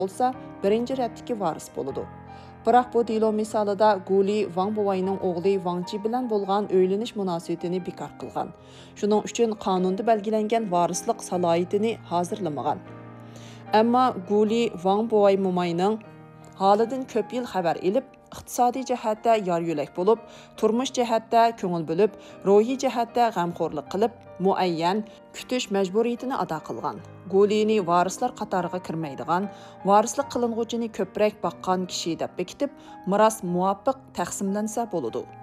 bo'lsa, birinchi rəddiki varis boludu. Biroq bu delo misolida Guli Wang buvayning o'g'li Wang Ji bilan bo'lgan o'ylanish munosabatini bekor qilgan. Shuning uchun qonunda belgilangan varislik salohiyatini hozirlamagan. Ammo Guli Wang buvay mo'mayning holidan ko'p yil xabar elib, iqtisodiy jihatda yor yo'lak bo'lib, turmush jihatda ko'ngil bo'lib, ruhiy jihatda g'amxo'rlik qilib, muayyan kutish majburiyatini ado qilgan. Gulini varislar qatoriga kirmaydigan, varislik qiling'uvchini ko'proq baqqan kishi deb bekitib, miros muvofiq taqsimlansa bo'ladi.